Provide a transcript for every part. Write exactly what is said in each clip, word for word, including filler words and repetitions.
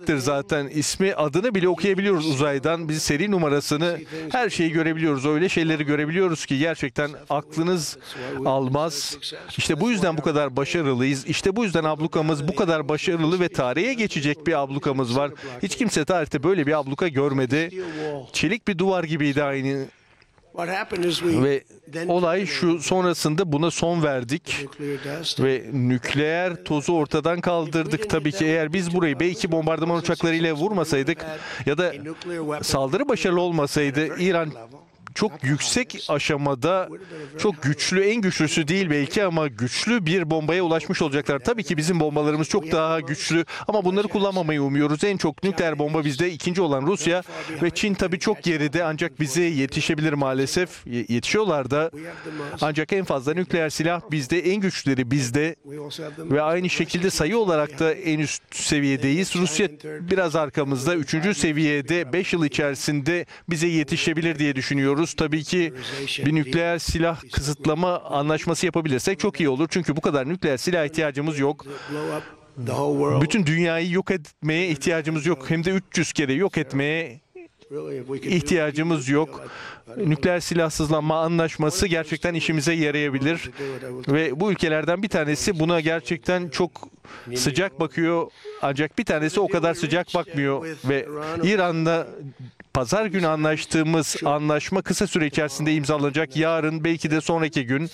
Sputnik'tir zaten ismi. Adını bile okuyabiliyoruz uzaydan. Biz seri numarasını, her şeyi görebiliyoruz. Öyle şeyleri görebiliyoruz ki gerçekten aklınız almaz. İşte bu yüzden bu kadar başarılıyız. İşte bu yüzden ablukamız bu kadar başarılı ve tarihe geçecek bir ablukamız var. Hiç kimse tarihte böyle bir abluka görmedi. Çelik bir duvar gibiydi aynı. Ve olay şu, sonrasında buna son verdik ve nükleer tozu ortadan kaldırdık. Tabii ki eğer biz burayı B iki bombardıman uçaklarıyla vurmasaydık ya da saldırı başarılı olmasaydı, İran çok yüksek aşamada, çok güçlü, en güçlüsü değil belki ama güçlü bir bombaya ulaşmış olacaklar. Tabii ki bizim bombalarımız çok daha güçlü ama bunları kullanmamayı umuyoruz. En çok nükleer bomba bizde, ikinci olan Rusya ve Çin tabii çok geride, ancak bize yetişebilir maalesef. Yetişiyorlar da, ancak en fazla nükleer silah bizde, en güçlüleri bizde ve aynı şekilde sayı olarak da en üst seviyedeyiz. Rusya biraz arkamızda, üçüncü seviyede, beş yıl içerisinde bize yetişebilir diye düşünüyoruz. Tabii ki bir nükleer silah kısıtlama anlaşması yapabilirsek çok iyi olur. Çünkü bu kadar nükleer silah ihtiyacımız yok. Bütün dünyayı yok etmeye ihtiyacımız yok. Hem de üç yüz kere yok etmeye ihtiyacımız yok. Nükleer silahsızlanma anlaşması gerçekten işimize yarayabilir. Ve bu ülkelerden bir tanesi buna gerçekten çok sıcak bakıyor. Ancak bir tanesi o kadar sıcak bakmıyor. Ve İran'la pazar günü anlaştığımız anlaşma kısa süre içerisinde imzalanacak. Yarın, belki de sonraki gün.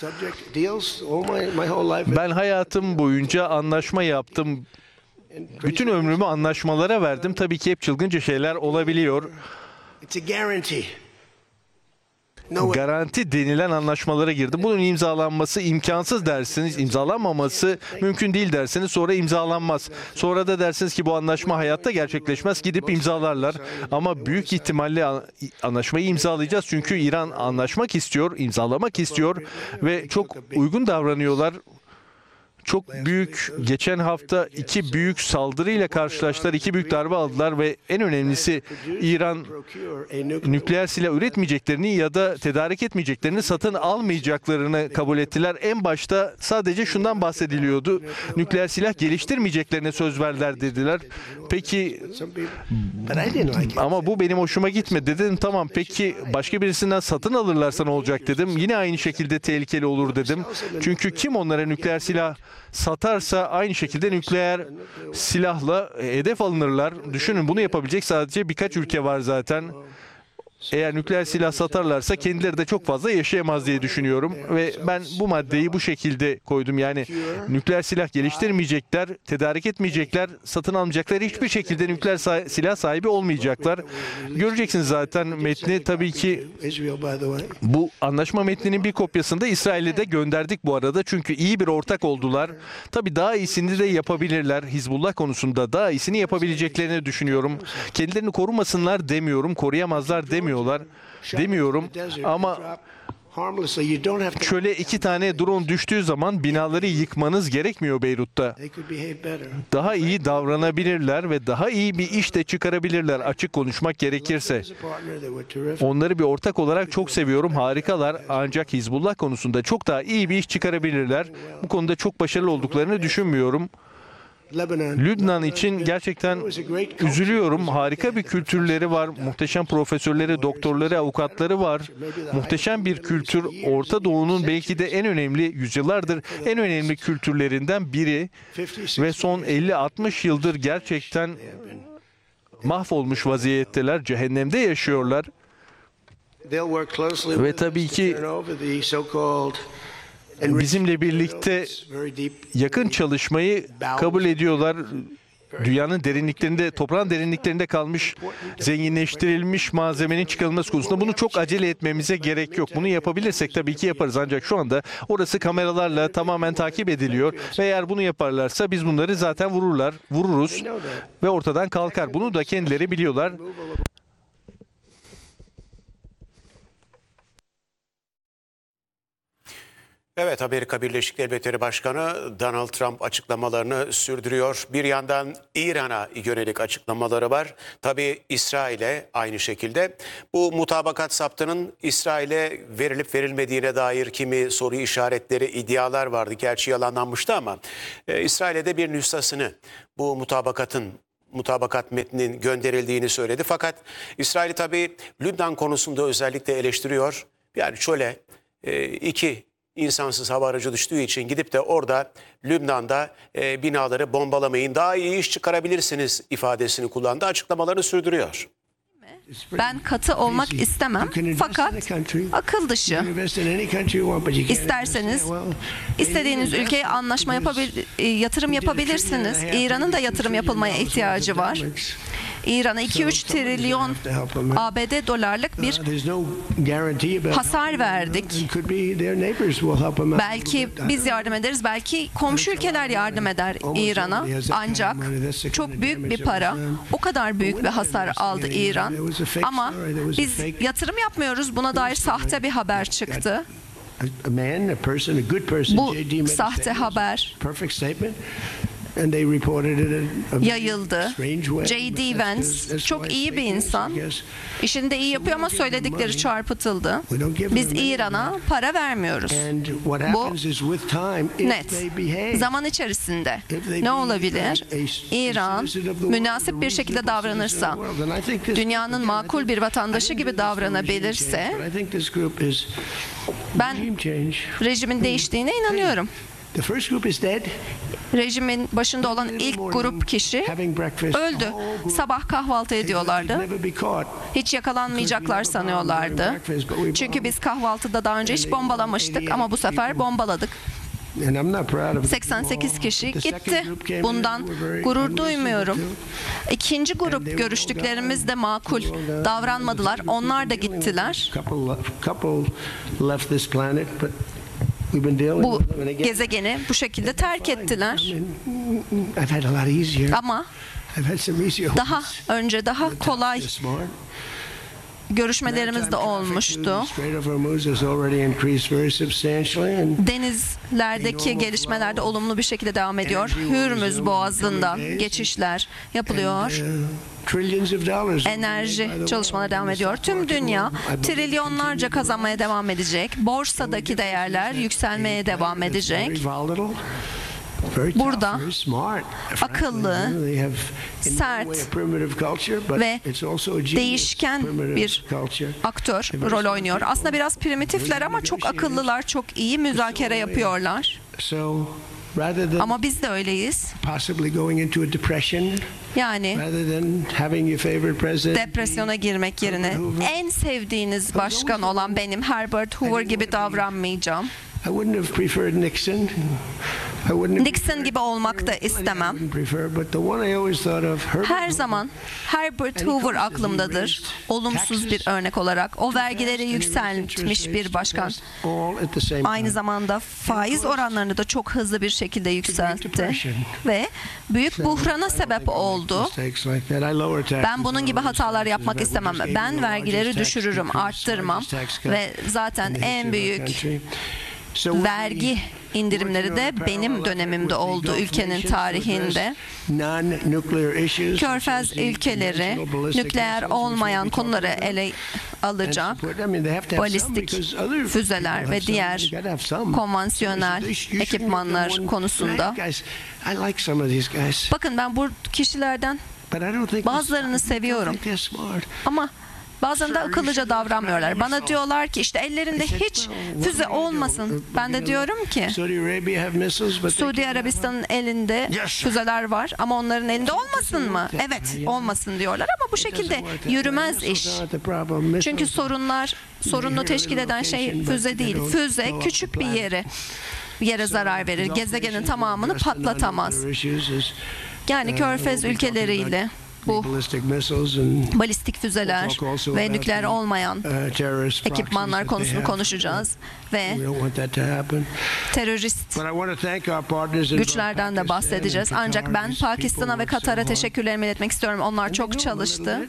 Ben hayatım boyunca anlaşma yaptım. Bütün ömrümü anlaşmalara verdim. Tabii ki hep çılgınca şeyler olabiliyor. Garanti denilen anlaşmalara girdim. Bunun imzalanması imkansız dersiniz, imzalanmaması mümkün değil dersiniz, sonra imzalanmaz. Sonra da dersiniz ki bu anlaşma hayatta gerçekleşmez, gidip imzalarlar. Ama büyük ihtimalle anlaşmayı imzalayacağız çünkü İran anlaşmak istiyor, imzalamak istiyor ve çok uygun davranıyorlar. Çok büyük, geçen hafta iki büyük saldırıyla karşılaştılar, iki büyük darbe aldılar ve en önemlisi İran nükleer silah üretmeyeceklerini ya da tedarik etmeyeceklerini, satın almayacaklarını kabul ettiler. En başta sadece şundan bahsediliyordu: nükleer silah geliştirmeyeceklerine söz verdiler dediler. Peki ama bu benim hoşuma gitmedi dedim. Tamam, peki başka birisinden satın alırlarsa ne olacak dedim. Yine aynı şekilde tehlikeli olur dedim. Çünkü kim onlara nükleer silah satarsa aynı şekilde nükleer silahla hedef alınırlar. Düşünün, bunu yapabilecek sadece birkaç ülke var zaten. Eğer nükleer silah satarlarsa kendileri de çok fazla yaşayamaz diye düşünüyorum. Ve ben bu maddeyi bu şekilde koydum. Yani nükleer silah geliştirmeyecekler, tedarik etmeyecekler, satın almayacaklar. Hiçbir şekilde nükleer sah- silah sahibi olmayacaklar. Göreceksiniz zaten metni. Tabii ki bu anlaşma metninin bir kopyasını da İsrail'e de gönderdik bu arada. Çünkü iyi bir ortak oldular. Tabii daha iyisini de yapabilirler. Hizbullah konusunda daha iyisini yapabileceklerini düşünüyorum. Kendilerini korumasınlar demiyorum, koruyamazlar demiyorum. demiyorum ama çöle iki tane drone düştüğü zaman binaları yıkmanız gerekmiyor Beyrut'ta. Daha iyi davranabilirler ve daha iyi bir iş de çıkarabilirler, açık konuşmak gerekirse. Onları bir ortak olarak çok seviyorum, harikalar, ancak Hizbullah konusunda çok daha iyi bir iş çıkarabilirler. Bu konuda çok başarılı olduklarını düşünmüyorum. Lübnan için gerçekten üzülüyorum. Harika bir kültürleri var. Muhteşem profesörleri, doktorları, avukatları var. Muhteşem bir kültür. Orta Doğu'nun belki de en önemli, yüzyıllardır en önemli kültürlerinden biri. Ve son elli altmış yıldır gerçekten mahvolmuş vaziyetteler. Cehennemde yaşıyorlar. Ve tabii ki bizimle birlikte yakın çalışmayı kabul ediyorlar. Dünyanın derinliklerinde, toprağın derinliklerinde kalmış, zenginleştirilmiş malzemenin çıkarılması konusunda bunu çok acele etmemize gerek yok. Bunu yapabilirsek tabii ki yaparız. Ancak şu anda orası kameralarla tamamen takip ediliyor. Ve eğer bunu yaparlarsa biz bunları zaten vururlar, vururuz ve ortadan kalkar. Bunu da kendileri biliyorlar. Evet, Amerika Birleşik Devletleri Başkanı Donald Trump açıklamalarını sürdürüyor. Bir yandan İran'a yönelik açıklamaları var. Tabii İsrail'e aynı şekilde. Bu mutabakat saptının İsrail'e verilip verilmediğine dair kimi soru işaretleri, iddialar vardı. Gerçi yalanlanmıştı ama e, İsrail'e de bir nüshasını, bu mutabakatın mutabakat metninin gönderildiğini söyledi. Fakat İsrail tabii Lübnan konusunda özellikle eleştiriyor. Yani şöyle e, iki insansız hava aracı düştüğü için gidip de orada Lübnan'da e, binaları bombalamayın, daha iyi iş çıkarabilirsiniz ifadesini kullandı. Açıklamalarını sürdürüyor. Ben katı olmak istemem fakat akıl dışı. İsterseniz istediğiniz ülkeye anlaşma yapabil, yatırım yapabilirsiniz. İran'ın da yatırım yapılmaya ihtiyacı var. İran'a iki üç trilyon A B D dolarlık bir hasar verdik. Belki biz yardım ederiz, belki komşu ülkeler yardım eder İran'a. Ancak çok büyük bir para, o kadar büyük bir hasar aldı İran. Ama biz yatırım yapmıyoruz. Buna dair sahte bir haber çıktı. Bu sahte haber yayıldı. J D Vance çok iyi bir insan. İşini de iyi yapıyor ama söyledikleri çarpıtıldı. Biz İran'a para vermiyoruz. Bu net. Zaman içerisinde ne olabilir? İran münasip bir şekilde davranırsa, dünyanın makul bir vatandaşı gibi davranabilirse, ben rejimin değiştiğine inanıyorum. Rejimin başında olan ilk grup kişi öldü. Sabah kahvaltı ediyorlardı. Hiç yakalanmayacaklar sanıyorlardı. Çünkü biz kahvaltıda daha önce hiç bombalamıştık ama bu sefer bombaladık. seksen sekiz kişi gitti. Bundan gurur duymuyorum. İkinci grup görüştüklerimiz de makul davranmadılar. Onlar da gittiler. Bu gezegeni bu şekilde terk ettiler. Ama daha önce daha kolay görüşmelerimiz de olmuştu. Denizlerdeki gelişmeler de olumlu bir şekilde devam ediyor. Hürmüz Boğazı'nda geçişler yapılıyor. Enerji çalışmaları devam ediyor. Tüm dünya trilyonlarca kazanmaya devam edecek. Borsadaki değerler yükselmeye devam edecek. Burada akıllı, sert ve değişken bir aktör rol oynuyor. Aslında biraz primitifler ama çok akıllılar, çok iyi müzakere yapıyorlar. Ama biz de öyleyiz. Yani depresyona girmek yerine en sevdiğiniz başkan olan benim Herbert Hoover gibi davranmayacağım. Nixon gibi olmak da istemem. Her zaman Herbert Hoover aklımdadır. Olumsuz bir örnek olarak. O vergileri yükseltmiş bir başkan. Aynı zamanda faiz oranlarını da çok hızlı bir şekilde yükseltti. Ve büyük buhrana sebep oldu. Ben bunun gibi hatalar yapmak istemem. Ben vergileri düşürürüm, arttırmam. Ve zaten en büyük vergi indirimleri de benim dönemimde oldu ülkenin tarihinde. Körfez ülkeleri nükleer olmayan konuları ele alacak. Balistik füzeler ve diğer konvansiyonel ekipmanlar konusunda. Bakın ben bu kişilerden bazılarını seviyorum. Ama bazen de akıllıca davranmıyorlar. Bana diyorlar ki işte ellerinde hiç füze olmasın. Ben de diyorum ki Suudi Arabistan'ın elinde füzeler var ama onların elinde olmasın mı? Evet, olmasın diyorlar ama bu şekilde yürümez iş. Çünkü sorunlar, sorunlu teşkil eden şey füze değil. Füze küçük bir yere yere zarar verir. Gezegenin tamamını patlatamaz. Yani Körfez ülkeleriyle bu balistik füzeler ve nükleer olmayan ekipmanlar konusunu konuşacağız ve terörist güçlerden de bahsedeceğiz. Ancak ben Pakistan'a ve Katar'a teşekkürlerimi iletmek istiyorum. Onlar çok çalıştı.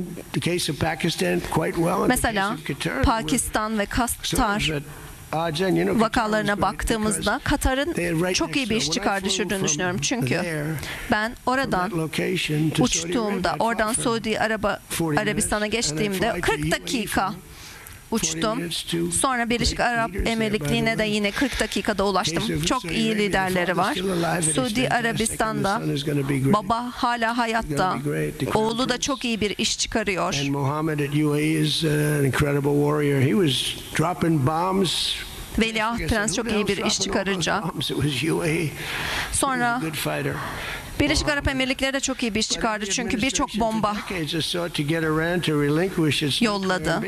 Mesela Pakistan ve Katar vakalarına baktığımızda Katar'ın çok iyi bir iş çıkardığını düşünüyorum. Çünkü ben oradan uçtuğumda, oradan Suudi Araba, Arabistan'a geçtiğimde kırk dakika uçtum. Sonra Birleşik Arap Emirlikleri'ne de yine kırk dakikada ulaştım. Çok iyi liderleri var. Suudi Arabistan'da baba hala hayatta. Oğlu da çok iyi bir iş çıkarıyor. And Mohammed at U A E is an incredible warrior. He was dropping bombs. Veliaht Prens çok iyi bir iş çıkarıcı. Sonra Birleşik Arap Emirlikleri de çok iyi bir iş çıkardı çünkü birçok bomba yolladı.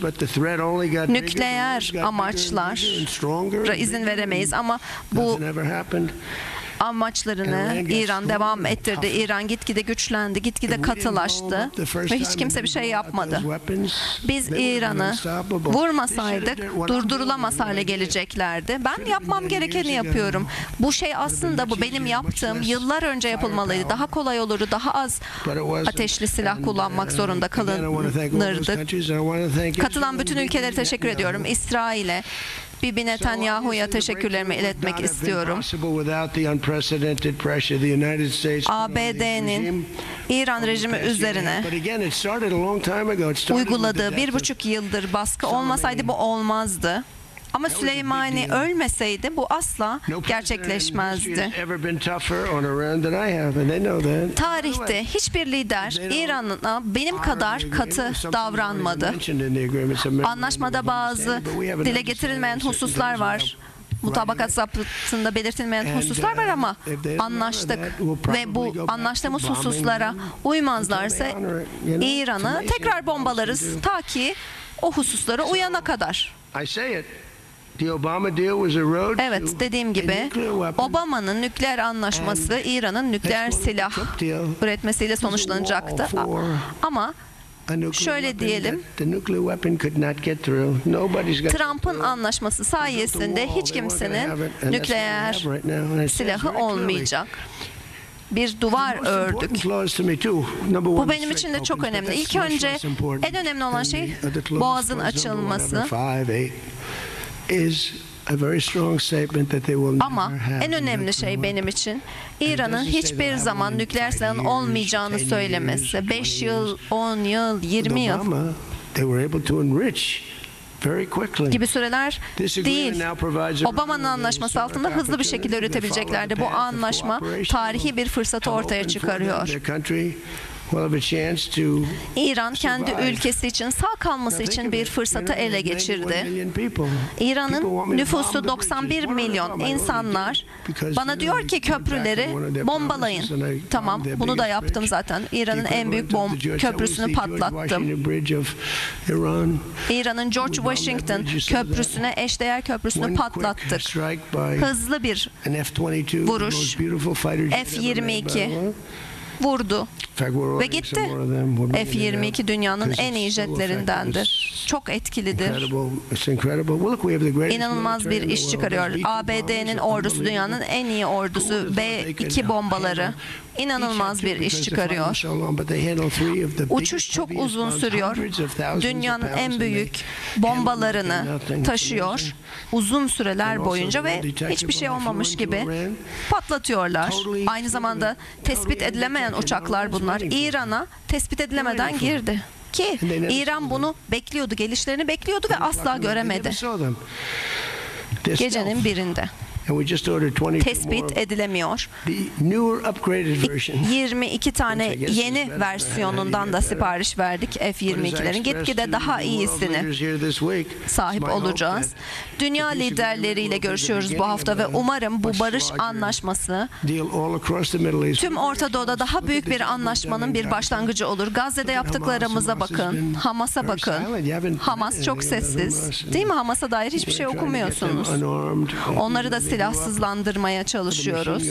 Nükleer amaçlara izin veremeyiz ama bu amaçlarını İran devam ettirdi. İran gitgide güçlendi, gitgide katılaştı ve hiç kimse bir şey yapmadı. Biz İran'ı vurmasaydık durdurulamaz hale geleceklerdi. Ben yapmam gerekeni yapıyorum. Bu şey aslında bu benim yaptığım yıllar önce yapılmalıydı. Daha kolay olurdu, daha az ateşli silah kullanmak zorunda kalınırdık. Katılan bütün ülkelere teşekkür ediyorum. İsrail'e, Bibi Netanyahu'ya teşekkürlerimi iletmek istiyorum. A B D'nin İran rejimi üzerine uyguladığı bir buçuk yıldır baskı olmasaydı bu olmazdı. Ama Süleymani ölmeseydi bu asla gerçekleşmezdi. Tarihte hiçbir lider İran'a benim kadar katı davranmadı. Anlaşmada bazı dile getirilmeyen hususlar var. Mutabakat zaptında belirtilmeyen hususlar var ama anlaştık ve bu anlaştığımız hususlara uymazlarsa İran'ı tekrar bombalarız ta ki o hususlara uyana kadar. Evet, dediğim gibi Obama'nın nükleer anlaşması İran'ın nükleer silah üretmesiyle sonuçlanacaktı. Ama şöyle diyelim, Trump'ın anlaşması sayesinde hiç kimsenin nükleer silahı olmayacak. Bir duvar ördük. Bu benim için de çok önemli. İlk önce en önemli olan şey Boğaz'ın açılması. Ama en önemli şey benim için İran'ın hiçbir zaman nükleer silahın olmayacağını söylemesi. beş yıl, on yıl, yirmi yıl gibi süreler değil. Obama'nın anlaşması altında hızlı bir şekilde üretebileceklerdi. Bu anlaşma tarihi bir fırsatı ortaya çıkarıyor. İran kendi ülkesi için sağ kalması için bir fırsatı ele geçirdi. İran'ın nüfusu doksan bir milyon. İnsanlar bana diyor ki köprüleri bombalayın. Tamam, bunu da yaptım zaten. İran'ın en büyük bom köprüsünü patlattım. İran'ın George Washington köprüsüne, eşdeğer köprüsünü patlattık. Hızlı bir vuruş. F yirmi iki vurdu ve gitti. F yirmi iki dünyanın en iyi jetlerindendir. Çok etkilidir. İnanılmaz bir iş çıkarıyor. A B D'nin ordusu dünyanın en iyi ordusu. B iki bombaları inanılmaz bir iş çıkarıyor. Uçuş çok uzun sürüyor. Dünyanın en büyük bombalarını taşıyor. Uzun süreler boyunca ve hiçbir şey olmamış gibi patlatıyorlar. Aynı zamanda tespit edilemeyen uçaklar bunlar. İran'a tespit edilemeden girdi. Ki İran bunu bekliyordu, gelişlerini bekliyordu ve asla göremedi. Gecenin birinde. Tespit edilemiyor. yirmi iki tane yeni versiyonundan da sipariş verdik F yirmi ikilerin. Gitgide daha iyisini sahip olacağız. Dünya liderleriyle görüşüyoruz bu hafta ve umarım bu barış anlaşması tüm Orta Doğu'da daha büyük bir anlaşmanın bir başlangıcı olur. Gazze'de yaptıklarımıza bakın. Hamas'a bakın. Hamas çok sessiz. Değil mi? Hamas'a dair hiçbir şey okumuyorsunuz. Onları da silahsızlandırmaya çalışıyoruz.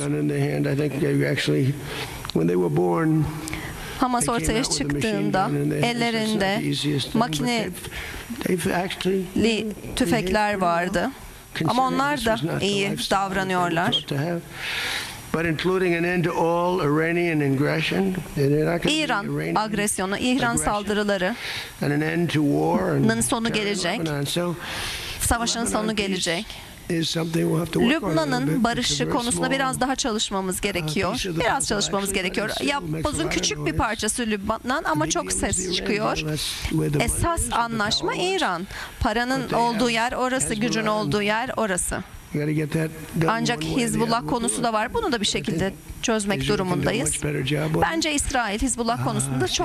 Hamas ortaya çıktığında ellerinde makineli tüfekler vardı. Ama onlar da iyi davranıyorlar. İran agresyonu, İran saldırılarının sonu gelecek. Savaşın sonu gelecek. Lübnan'ın barışı konusunda biraz daha çalışmamız gerekiyor. Biraz çalışmamız gerekiyor. Yapbozun küçük bir parçası Lübnan ama çok ses çıkıyor. Esas anlaşma İran. Paranın olduğu yer orası, gücün olduğu yer orası. Ancak Hizbullah konusu da var. Bunu da bir şekilde çözmek durumundayız. Bence İsrail Hizbullah konusunda çok